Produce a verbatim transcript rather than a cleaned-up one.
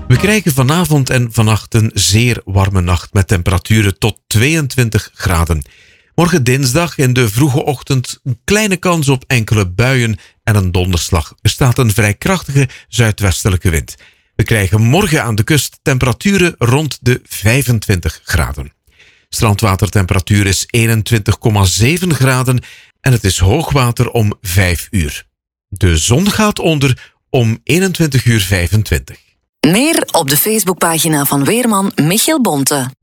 We krijgen vanavond en vannacht een zeer warme nacht met temperaturen tot tweeëntwintig graden. Morgen dinsdag in de vroege ochtend een kleine kans op enkele buien en een donderslag. Er staat een vrij krachtige zuidwestelijke wind. We krijgen morgen aan de kust temperaturen rond de vijfentwintig graden. Strandwatertemperatuur is eenentwintig komma zeven graden en het is hoogwater om vijf uur. De zon gaat onder om eenentwintig uur vijfentwintig. Meer op de Facebookpagina van weerman Michiel Bonte.